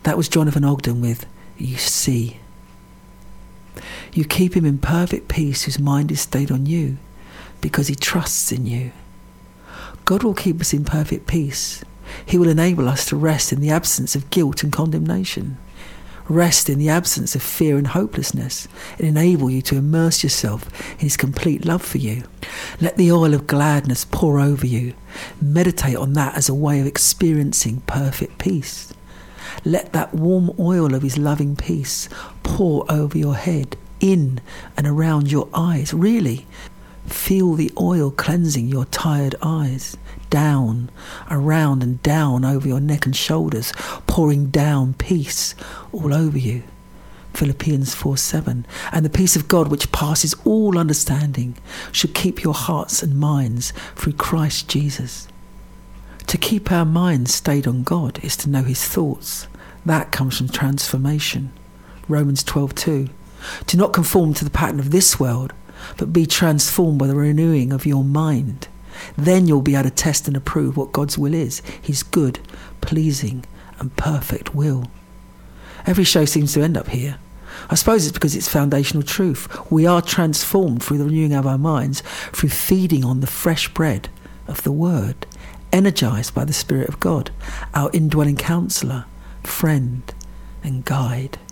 That was Jonathan Ogden with You See. You keep him in perfect peace whose mind is stayed on you, because he trusts in you. God will keep us in perfect peace. He will enable us to rest in the absence of guilt and condemnation, rest in the absence of fear and hopelessness, and enable you to immerse yourself in his complete love for you. Let the oil of gladness pour over you. Meditate on that as a way of experiencing perfect peace. Let that warm oil of his loving peace pour over your head, in and around your eyes. Really, feel the oil cleansing your tired eyes, down, around and down over your neck and shoulders, pouring down peace all over you. Philippians 4:7. And the peace of God, which passes all understanding, should keep your hearts and minds through Christ Jesus. To keep our minds stayed on God is to know his thoughts. That comes from transformation. Romans 12:2. Do not conform to the pattern of this world, but be transformed by the renewing of your mind. Then you'll be able to test and approve what God's will is, his good, pleasing and perfect will. Every show seems to end up here. I suppose it's because it's foundational truth. We are transformed through the renewing of our minds, through feeding on the fresh bread of the Word, energized by the Spirit of God, our indwelling counsellor, friend and guide.